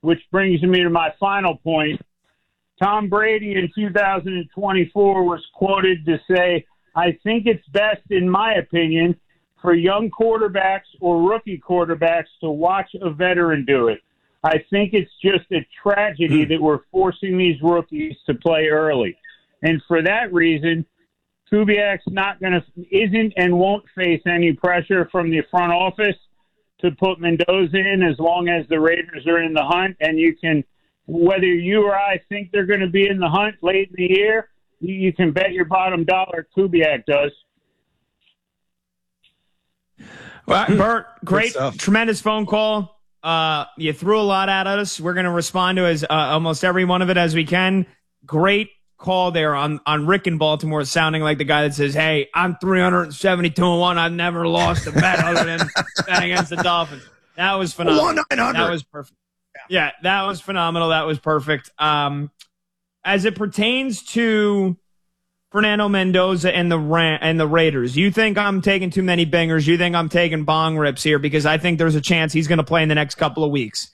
which brings me to my final point. Tom Brady in 2024 was quoted to say, "I think it's best, in my opinion, for young quarterbacks or rookie quarterbacks to watch a veteran do it. I think it's just a tragedy that we're forcing these rookies to play early." And for that reason, Kubiak's isn't and won't face any pressure from the front office to put Mendoza in as long as the Raiders are in the hunt. And you can, whether you or I think they're going to be in the hunt late in the year, you can bet your bottom dollar Kubiak does. Well, Bert, great, tremendous phone call. You threw a lot at us. We're going to respond to as almost every one of it as we can. Great call there on Rick in Baltimore, sounding like the guy that says, "Hey, I'm 372-1. I've never lost a bet other than bet against the Dolphins." That was phenomenal. That was perfect. Yeah, that was phenomenal. That was perfect. As it pertains to Fernando Mendoza and the Raiders, you think I'm taking too many bingers? You think I'm taking bong rips here? Because I think there's a chance he's going to play in the next couple of weeks.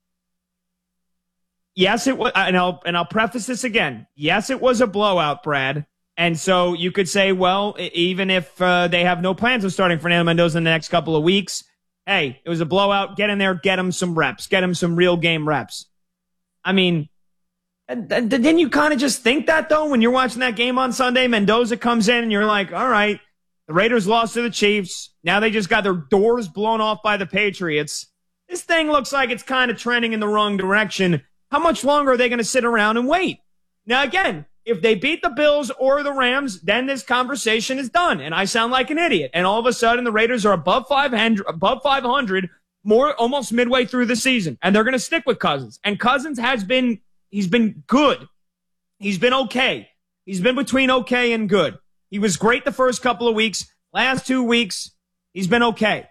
Yes, it was, and I'll preface this again. Yes, it was a blowout, Brad. And so you could say, well, even if they have no plans of starting Fernando Mendoza in the next couple of weeks, hey, it was a blowout. Get in there, get him some reps, get him some real game reps. I mean, didn't you kind of just think that, though, when you're watching that game on Sunday? Mendoza comes in and you're like, all right, the Raiders lost to the Chiefs. Now they just got their doors blown off by the Patriots. This thing looks like it's kind of trending in the wrong direction. How much longer are they going to sit around and wait? Now, again, if they beat the Bills or the Rams, then this conversation is done, and I sound like an idiot. And all of a sudden, the Raiders are above 500, more almost midway through the season, and they're going to stick with Cousins. And Cousins he's been good. He's been okay. He's been between okay and good. He was great the first couple of weeks. Last 2 weeks, he's been okay.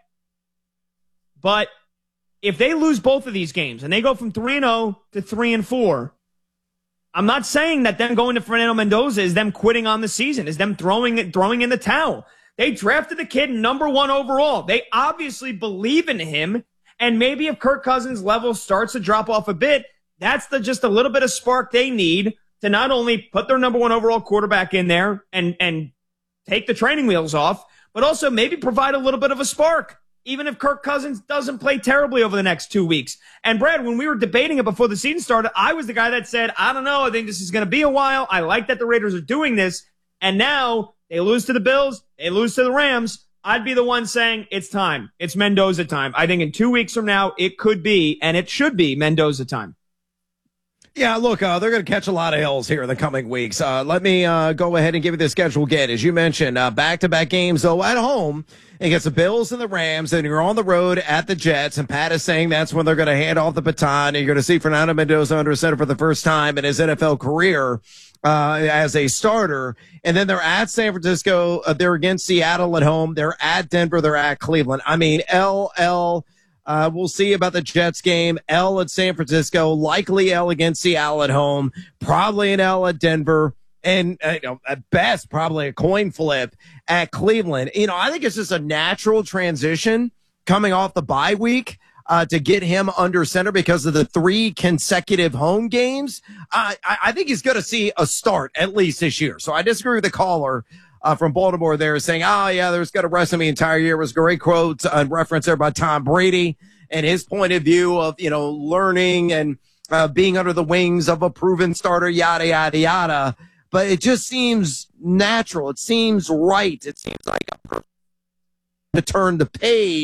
But if they lose both of these games and they go from 3-0 to 3-4, I'm not saying that them going to Fernando Mendoza is them quitting on the season, is them throwing in the towel. They drafted the kid number 1 overall. They obviously believe in him, and maybe if Kirk Cousins' level starts to drop off a bit, that's just a little bit of spark they need to not only put their number 1 overall quarterback in there and take the training wheels off, but also maybe provide a little bit of a spark, even if Kirk Cousins doesn't play terribly over the next 2 weeks. And Brad, when we were debating it before the season started, I was the guy that said, I don't know, I think this is going to be a while. I like that the Raiders are doing this. And now they lose to the Bills, they lose to the Rams. I'd be the one saying it's time. It's Mendoza time. I think in 2 weeks from now, it could be, and it should be, Mendoza time. Yeah, look, they're going to catch a lot of L's here in the coming weeks. Let me go ahead and give you the schedule again. As you mentioned, back-to-back games, though, at home against the Bills and the Rams, and you're on the road at the Jets, and Pat is saying that's when they're going to hand off the baton, and you're going to see Fernando Mendoza under center for the first time in his NFL career as a starter. And then they're at San Francisco. They're against Seattle at home. They're at Denver. They're at Cleveland. I mean, we'll see about the Jets game. L at San Francisco, likely L against Seattle at home, probably an L at Denver, and at best probably a coin flip at Cleveland. I think it's just a natural transition coming off the bye week to get him under center because of the 3 consecutive home games. I think he's going to see a start at least this year. So I disagree with the caller from Baltimore there saying, oh, yeah, there's got to rest him the entire year. It was a great quote and reference there by Tom Brady and his point of view of, learning and being under the wings of a proven starter, yada, yada, yada. But it just seems natural. It seems right. It seems like a perfect to turn the page,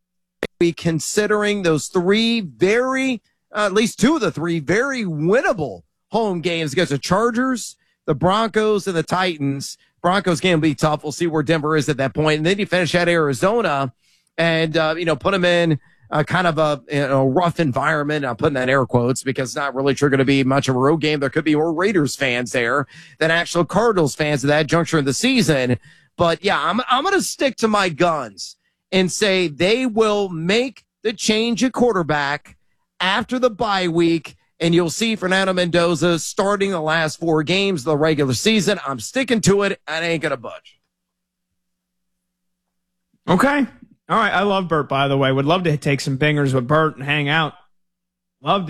considering those 3 at least 2 of the 3 very winnable home games against the Chargers, the Broncos, and the Titans. Broncos game will be tough. We'll see where Denver is at that point. And then you finish at Arizona and, put them in kind of a rough environment. I'm putting that in air quotes because it's not really sure going to be much of a road game. There could be more Raiders fans there than actual Cardinals fans at that juncture in the season. But yeah, I'm going to stick to my guns and say they will make the change at quarterback after the bye week. And you'll see Fernando Mendoza starting the last 4 games of the regular season. I'm sticking to it. I ain't going to budge. Okay. All right. I love Bert, by the way. Would love to take some bingers with Bert and hang out. Love to.